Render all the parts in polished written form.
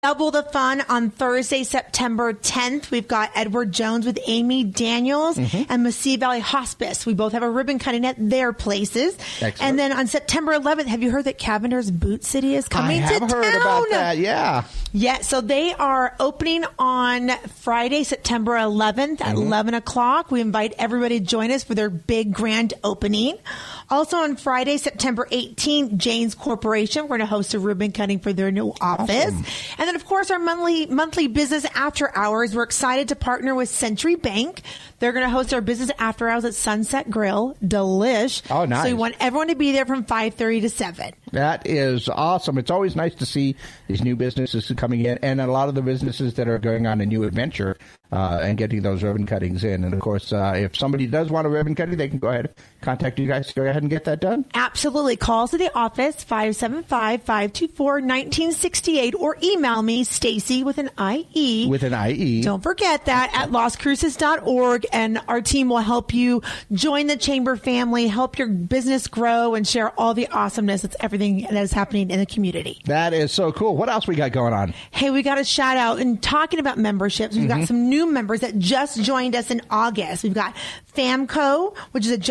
Double the fun on Thursday, September 10th. We've got Edward Jones with Amy Daniels and Mesilla Valley Hospice. We both have a ribbon cutting at their places. Excellent. And then on September 11th, have you heard that Cavender's Boot City is coming to town? I have heard about that, yeah. Yeah, so they are opening on Friday, September 11th at 11 o'clock. We invite everybody to join us for their big grand opening. Also on Friday, September 18th, Jane's Corporation. We're going to host a ribbon cutting for their new office. Awesome. And then, of course, our monthly business after hours. We're excited to partner with Century Bank. They're going to host our business after hours at Sunset Grill. Delish. Oh, nice. So we want everyone to be there from 5:30 to 7. That is awesome. It's always nice to see these new businesses coming in and a lot of the businesses that are going on a new adventure and getting those ribbon cuttings in. And, of course, if somebody does want a ribbon cutting, they can go ahead and contact you guys to go ahead and get that done. Absolutely. Call us to the office, 575-524-1968, or email me, Stacy, with an IE. With an IE. Don't forget that, at loscruces.org, and our team will help you join the Chamber family, help your business grow, and share all the awesomeness that's everything that is happening in the community. That is so cool. What else we got going on? Hey, we got a shout out. And talking about memberships, we've got some new members that just joined us in August. We've got FAMCO, which is a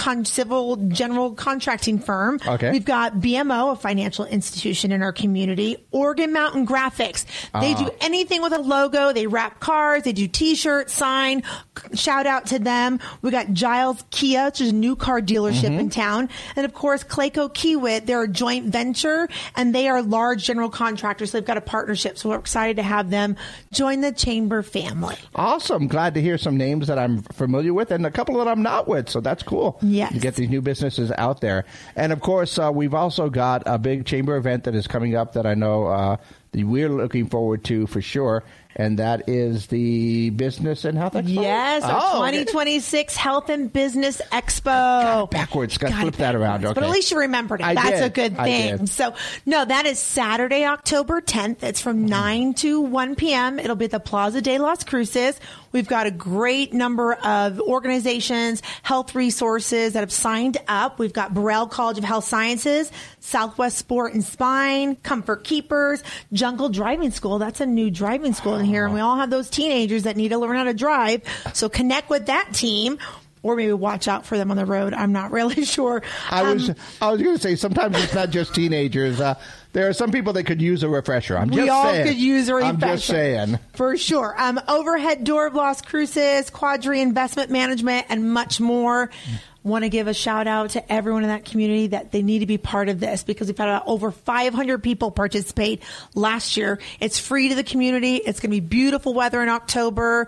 civil general contracting firm. Okay. We've got BMO, a financial institution in our community. Oregon Mountain Graphics. They do anything with a logo. They wrap cards. They do T-shirts, sign. Shout out to them. We got Giles Kia, which is a new car dealership in town. And, of course, Clayco Kiewit. They're a joint venture, and they are large general contractors. So they've got a partnership. So we're excited to have them join the Chamber family. Awesome. Glad to hear some names that I'm familiar with and a couple that I'm not with. So that's cool. Yes. You get these new businesses out there. And, of course, we've also got a big Chamber event that is coming up that I know we're looking forward to for sure. And that is the Business and Health Expo? Yes, our 2026 Health and Business Expo. Backwards. Got to flip that around. Okay. But at least you remembered it. That's a good thing. So, no, that is Saturday, October 10th. It's from 9 to 1 p.m. It'll be at the Plaza de Las Cruces. We've got a great number of organizations, health resources that have signed up. We've got Burrell College of Health Sciences, Southwest Sport and Spine, Comfort Keepers, Jungle Driving School. That's a new driving school in here. And we all have those teenagers that need to learn how to drive. So connect with that team. Or maybe watch out for them on the road. I'm not really sure. I was going to say, sometimes it's not just teenagers. There are some people that could use a refresher. We all could use a refresher. I'm just saying. For sure. Overhead Door of Las Cruces, Quadri Investment Management, and much more. Want to give a shout out to everyone in that community that they need to be part of this, because we've had over 500 people participate last year. It's free to the community. It's going to be beautiful weather in October.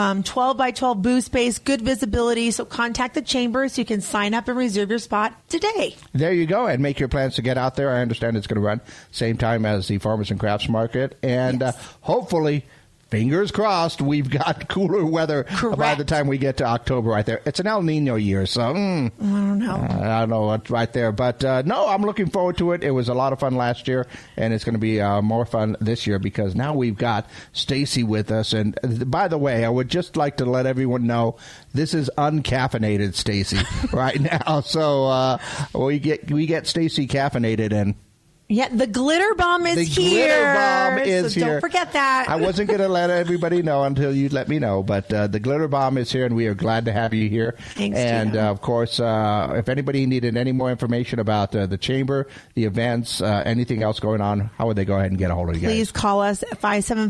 12 by 12 booth space, good visibility. So contact the Chamber so you can sign up and reserve your spot today. There you go, and make your plans to get out there. I understand it's going to run same time as the Farmers and Crafts Market, and hopefully, fingers crossed, we've got cooler weather by the time we get to October right there. It's an El Nino year, so I don't know. I don't know what's right there. But, no, I'm looking forward to it. It was a lot of fun last year, and it's going to be more fun this year because now we've got Stacy with us. And, by the way, I would just like to let everyone know this is uncaffeinated Stacy right now. So we get Stacy caffeinated, and yeah, the glitter bomb is here. The glitter bomb is here. Don't forget that. I wasn't going to let everybody know until you let me know, but the glitter bomb is here, and we are glad to have you here. Thanks, and, of course, if anybody needed any more information about the Chamber, the events, anything else going on, how would they go ahead and get a hold of you guys? Please call us at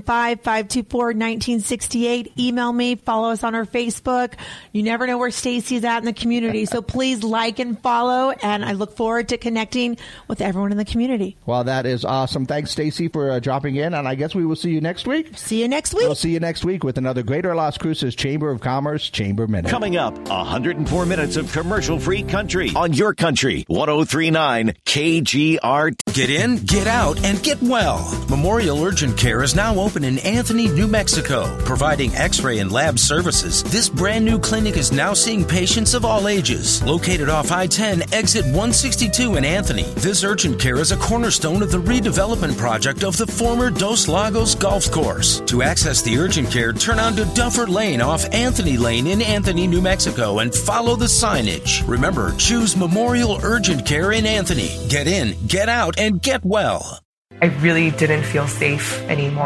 575-524-1968. Email me. Follow us on our Facebook. You never know where Stacy's at in the community, so please like and follow, and I look forward to connecting with everyone in the community. Well, that is awesome. Thanks, Stacy, for dropping in, and I guess we will see you next week. See you next week. We'll see you next week with another Greater Las Cruces Chamber of Commerce Chamber Minute. Coming up, 104 minutes of commercial-free country on your country, 103.9 KGR. Get in, get out, and get well. Memorial Urgent Care is now open in Anthony, New Mexico, providing x-ray and lab services. This brand new clinic is now seeing patients of all ages. Located off I-10, exit 162 in Anthony, this urgent care is a cornerstone of the redevelopment project of the former Dos Lagos Golf Course. To access the urgent care, turn onto Duffer Lane off Anthony Lane in Anthony, New Mexico, and follow the signage. Remember, choose Memorial Urgent Care in Anthony. Get in, get out, and get well. I really didn't feel safe anymore.